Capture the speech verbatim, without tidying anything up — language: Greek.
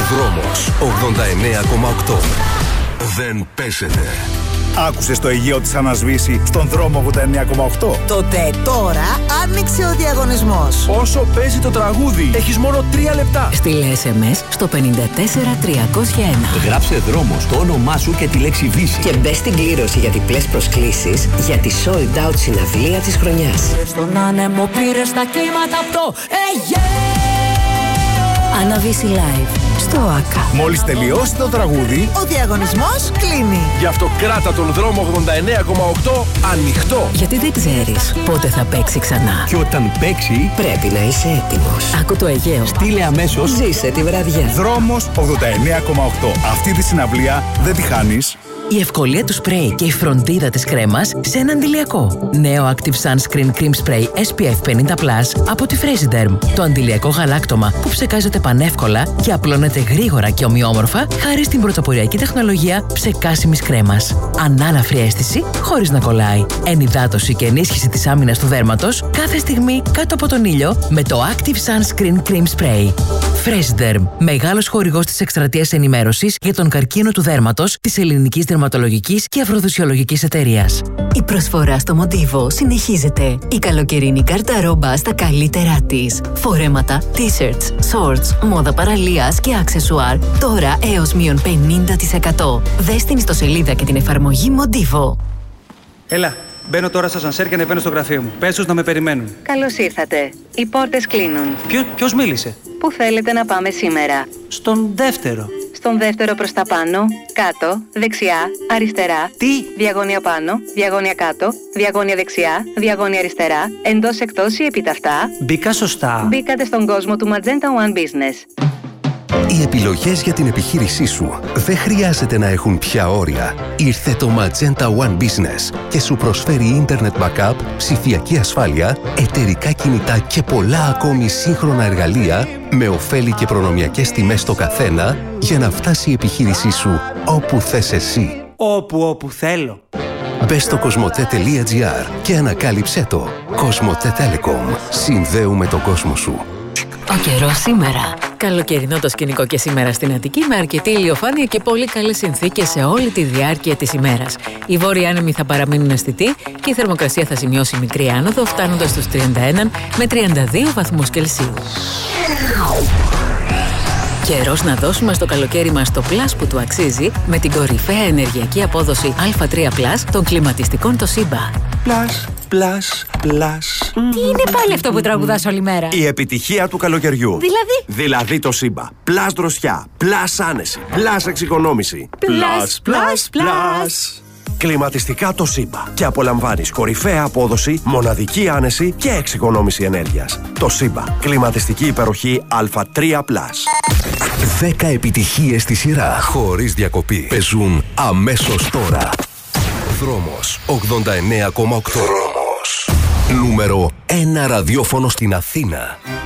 Δρόμος ογδόντα εννέα κόμμα οκτώ. Δεν πέσετε. Άκουσες το Αιγαίο της ανασβήσει στον δρόμο ογδόντα εννέα κόμμα οκτώ. Τότε τώρα άνοιξε ο διαγωνισμός. Όσο παίζει το τραγούδι, έχεις μόνο τρία λεπτά. Στείλε ες εμ ες στο πέντε τέσσερα τριακόσια ένα. Γράψε Δρόμος, το όνομά σου και τη λέξη Βύση. Και μπες στην κλήρωση για διπλές προσκλήσεις για τη sold out συναυλία της χρονιάς. Στον άνεμο πήρες τα κύματα από το Αιγαίο. Άννα Βύση Live στο ΆΚΑ. Μόλις τελειώσει το τραγούδι, ο διαγωνισμός κλείνει. Γι' αυτό κράτα τον δρόμο ογδόντα εννέα κόμμα οκτώ ανοιχτό. Γιατί δεν ξέρεις πότε θα παίξει ξανά. Και όταν παίξει, πρέπει να είσαι έτοιμος. Άκου το Αιγαίο. στείλε αμέσως. Ζήσε τη βραδιά. Δρόμος ογδόντα εννέα κόμμα οκτώ. Αυτή τη συναυλία δεν τη χάνεις. Η ευκολία του σπρέι και η φροντίδα της κρέμας σε ένα αντιλιακό. Νέο Active Sunscreen Cream Spray ες πι εφ πενήντα πλας από τη Fraserderm. Το αντιλιακό γαλάκτωμα που ψεκάζεται πανεύκολα και απλώνεται γρήγορα και ομοιόμορφα χάρη στην πρωτοποριακή τεχνολογία ψεκάσιμης κρέμας. Ανάλαφρη αίσθηση χωρίς να κολλάει. Ενυδάτωση και ενίσχυση της άμυνας του δέρματος κάθε στιγμή κάτω από τον ήλιο με το Active Sunscreen Cream Spray. Fraserderm, μεγάλος χορηγός της εκστρατείας ενημέρωσης για τον καρκίνο του δέρματος της ελληνικής δερματολογικής και αφροδισιολογικής εταιρείας. Η προσφορά στο Motivo συνεχίζεται. Η καλοκαιρινή κάρτα ρόμπα στα καλύτερά της. Φορέματα, t-shirts, shorts, μόδα παραλίας και αξεσουάρ. Τώρα έως μείον πενήντα τοις εκατό. Δες την ιστοσελίδα και την εφαρμογή Motivo. Έλα, μπαίνω τώρα στο ασανσέρ και ανεβαίνω στο γραφείο μου. Πες τους να με περιμένουν. Καλώς ήρθατε. Οι πόρτες κλείνουν. Ποιο, ποιος μίλησε? Πού θέλετε να πάμε σήμερα? Στον δεύτερο. Στον δεύτερο προς τα πάνω, κάτω, δεξιά, αριστερά. Τι? Διαγώνια πάνω, διαγώνια κάτω, διαγώνια δεξιά, διαγώνια αριστερά, εντός εκτός ή επιταυτά. Μπήκα σωστά. Μπήκατε στον κόσμο του Magenta One Business. Οι επιλογές για την επιχείρησή σου δεν χρειάζεται να έχουν πια όρια. Ήρθε το Magenta One Business και σου προσφέρει Internet Backup, ψηφιακή ασφάλεια, εταιρικά κινητά και πολλά ακόμη σύγχρονα εργαλεία με ωφέλη και προνομιακές τιμές στο καθένα για να φτάσει η επιχείρησή σου όπου θες εσύ. Όπου, όπου θέλω. Μπες στο κοσμοτέ τελεία τζι άρ και ανακάλυψέ το. Κοσμοτέ Telecom. Συνδέουμε τον κόσμο σου. Ο καιρός σήμερα. Καλοκαιρινό το σκηνικό και σήμερα στην Αττική με αρκετή ηλιοφάνεια και πολύ καλές συνθήκες σε όλη τη διάρκεια της ημέρας. Οι βόρειοι άνεμοι θα παραμείνουν αισθητοί και η θερμοκρασία θα σημειώσει μικρή άνοδο φτάνοντας στους τριάντα ένα με τριάντα δύο βαθμούς Κελσίου. Καιρός να δώσουμε στο καλοκαίρι μας το πλάς που του αξίζει με την κορυφαία ενεργειακή απόδοση Α τρία πλας των κλιματιστικών Toshiba. Πλάς, πλάς, πλάς. Τι είναι πάλι αυτό που τραγουδάς όλη μέρα? Η επιτυχία του καλοκαιριού. Δηλαδή? Δηλαδή το Toshiba. Πλάς δροσιά, πλάς άνεση, πλάς εξοικονόμηση. Πλάς, πλάς, πλάς. Κλιματιστικά Toshiba. Και απολαμβάνεις κορυφαία απόδοση, μοναδική άνεση και εξοικονόμηση ενέργειας. Toshiba. Κλιματιστική υπεροχή Α τρία πλας. δέκα επιτυχίες στη σειρά χωρίς διακοπή παίζουν αμέσως τώρα. Δρόμος ογδόντα εννέα κόμμα οκτώ. Δρόμος. Νούμερο ένα ραδιόφωνο στην Αθήνα.